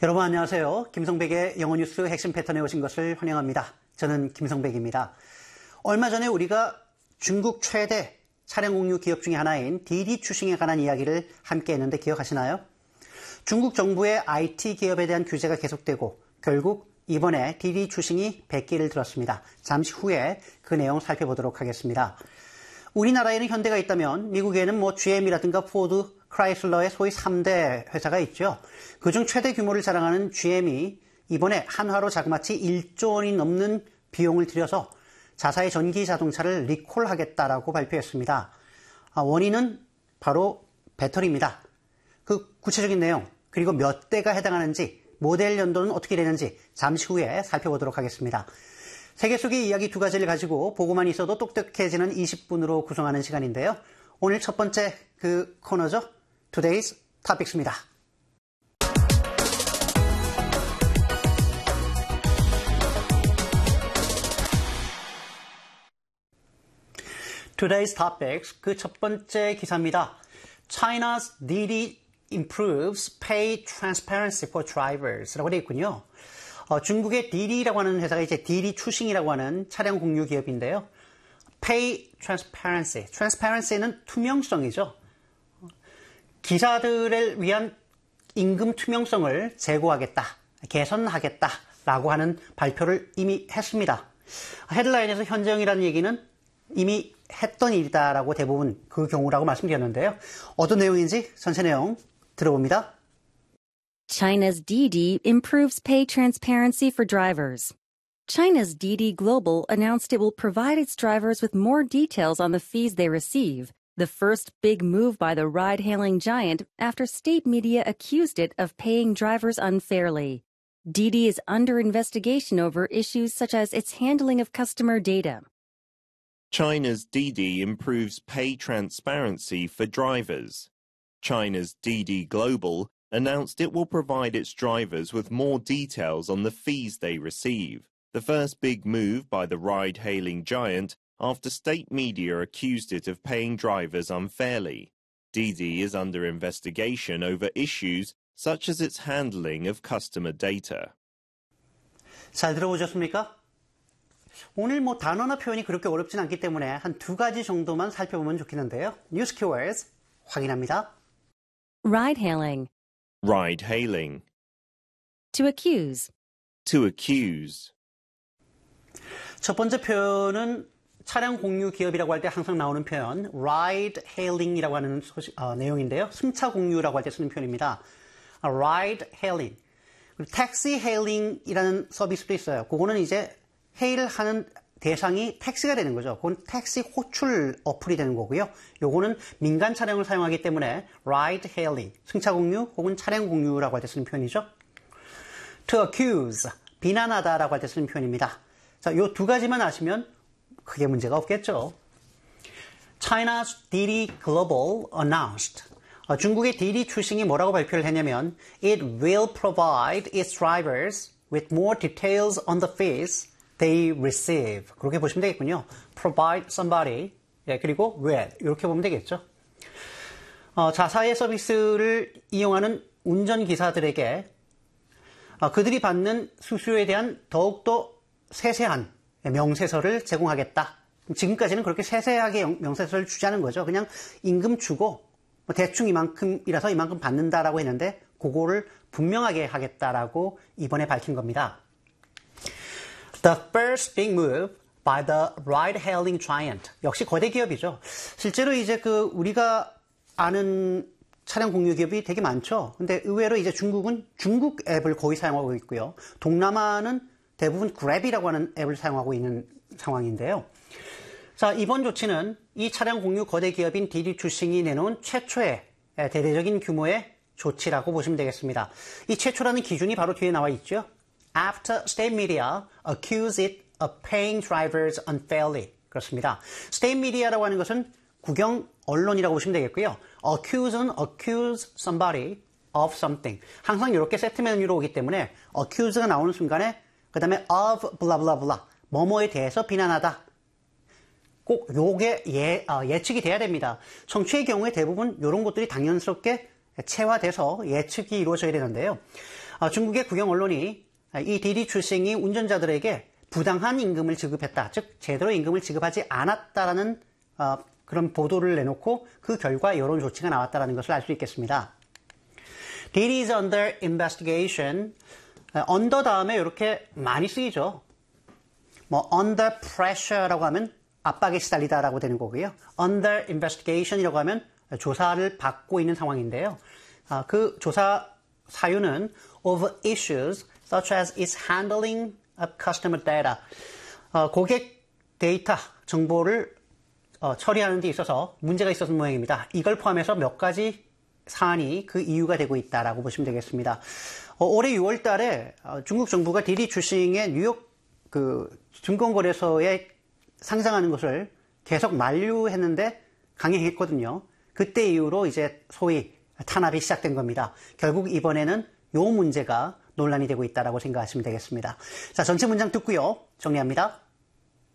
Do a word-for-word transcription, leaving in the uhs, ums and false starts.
여러분 안녕하세요. 김성백의 영어 뉴스 핵심 패턴에 오신 것을 환영합니다. 저는 김성백입니다. 얼마 전에 우리가 중국 최대 차량 공유 기업 중에 하나인 디디 추싱에 관한 이야기를 함께 했는데 기억하시나요? 중국 정부의 아이티 기업에 대한 규제가 계속되고 결국 이번에 디디 추싱이 백기를 들었습니다. 잠시 후에 그 내용 살펴보도록 하겠습니다. 우리나라에는 현대가 있다면 미국에는 뭐 지엠이라든가 포드, 크라이슬러의 소위 삼 대 회사가 있죠. 그중 최대 규모를 자랑하는 지엠이 이번에 한화로 자그마치 일조 원이 넘는 비용을 들여서 자사의 전기 자동차를 리콜하겠다라고 발표했습니다. 원인은 바로 배터리입니다. 그 구체적인 내용 그리고 몇 대가 해당하는지 모델 연도는 어떻게 되는지 잠시 후에 살펴보도록 하겠습니다. 세계 속의 이야기 두 가지를 가지고 보고만 있어도 똑똑해지는 이십 분으로 구성하는 시간인데요. 오늘 첫 번째 그 코너죠. Today's Topics입니다. Today's Topics 그 첫 번째 기사입니다. China's 디디 improves pay transparency for drivers라고 되어 있군요. 어, 중국의 디디라고 하는 회사가 이제 디디 추싱이라고 하는 차량 공유 기업인데요. Pay transparency, transparency는 투명성이죠. 기사들을 위한 임금 투명성을 제고하겠다, 개선하겠다라고 하는 발표를 이미 했습니다. 헤드라인에서 현재형이라는 얘기는 이미 했던 일이다라고 대부분 그 경우라고 말씀드렸는데요. 어떤 내용인지 전체 내용 들어봅니다. China's Didi improves pay transparency for drivers. China's Didi Global announced it will provide its drivers with more details on the fees they receive, the first big move by the ride-hailing giant after state media accused it of paying drivers unfairly. Didi is under investigation over issues such as its handling of customer data. China's Didi improves pay transparency for drivers. China's Didi Global announced it will provide its drivers with more details on the fees they receive, the first big move by the ride-hailing giant after state media accused it of paying drivers unfairly. Didi is under investigation over issues such as its handling of customer data. 잘 들어보셨습니까? 오늘 뭐 단어나 표현이 그렇게 어렵진 않기 때문에 한 두 가지 정도만 살펴보면 좋겠는데요. 뉴스 키워드 확인합니다. Ride-hailing. Ride-hailing. To accuse. To accuse. 첫 번째 표현은 차량 공유 기업이라고 할 때 항상 나오는 표현 ride-hailing이라고 하는 소식, 어, 내용인데요. 승차 공유라고 할 때 쓰는 표현입니다. ride-hailing. 그리고 taxi-hailing이라는 서비스도 있어요. 그거는 이제 헤일하는 대상이 택시가 되는 거죠. 그건 택시 호출 어플이 되는 거고요. 요거는 민간 차량을 사용하기 때문에 ride-hailing, 승차 공유 혹은 차량 공유라고 할 때 쓰는 표현이죠. To accuse, 비난하다라고 할 때 쓰는 표현입니다. 자, 요 두 가지만 아시면 크게 문제가 없겠죠. China's Didi Global announced. 어, 중국의 디디 추싱이 뭐라고 발표를 했냐면 It will provide its drivers with more details on the fees they receive. 그렇게 보시면 되겠군요. Provide somebody. 예, 그리고 with. 이렇게 보면 되겠죠. 어, 자사의 서비스를 이용하는 운전기사들에게 어, 그들이 받는 수수료에 대한 더욱더 세세한 명세서를 제공하겠다. 지금까지는 그렇게 세세하게 명세서를 주자는 거죠. 그냥 임금 주고 뭐 대충 이만큼이라서 이만큼 받는다라고 했는데 그거를 분명하게 하겠다라고 이번에 밝힌 겁니다. The first big move by the ride-hailing giant. 역시 거대 기업이죠. 실제로 이제 그 우리가 아는 차량 공유 기업이 되게 많죠. 근데 의외로 이제 중국은 중국 앱을 거의 사용하고 있고요. 동남아는 대부분 그랩이라고 하는 앱을 사용하고 있는 상황인데요. 자, 이번 조치는 이 차량 공유 거대 기업인 디디 추싱이 내놓은 최초의 대대적인 규모의 조치라고 보시면 되겠습니다. 이 최초라는 기준이 바로 뒤에 나와 있죠. After state media accuse it of paying drivers unfairly. 그렇습니다. state media라고 하는 것은 국영 언론이라고 보시면 되겠고요. accuse는 accuse somebody of something. 항상 이렇게 세트 메뉴로 오기 때문에 accuse가 나오는 순간에 그 다음에 of blah blah blah 뭐뭐에 대해서 비난하다. 꼭 요게 예, 어, 예측이 돼야 됩니다. 청취의 경우에 대부분 이런 것들이 당연스럽게 체화돼서 예측이 이루어져야 되는데요. 어, 중국의 국영 언론이 이 디디 출싱이 운전자들에게 부당한 임금을 지급했다. 즉 제대로 임금을 지급하지 않았다라는 어, 그런 보도를 내놓고 그 결과 이런 조치가 나왔다는 것을 알 수 있겠습니다. Didi is under investigation. under 다음에 이렇게 많이 쓰이죠. 뭐 under pressure라고 하면 압박에 시달리다라고 되는 거고요. under investigation이라고 하면 조사를 받고 있는 상황인데요. 아, 그 조사 사유는 of issues such as its handling of customer data. 어, 고객 데이터 정보를 어, 처리하는 데 있어서 문제가 있었던 모양입니다. 이걸 포함해서 몇 가지 사안이 그 이유가 되고 있다라고 보시면 되겠습니다. 어, 올해 유월 달에 어, 중국 정부가 디디 출싱의 뉴욕 그 증권거래소에 상장하는 것을 계속 만류했는데 강행했거든요. 그때 이후로 이제 소위 탄압이 시작된 겁니다. 결국 이번에는 요 문제가 논란이 되고 있다라고 생각하시면 되겠습니다. 자, 전체 문장 듣고요. 정리합니다.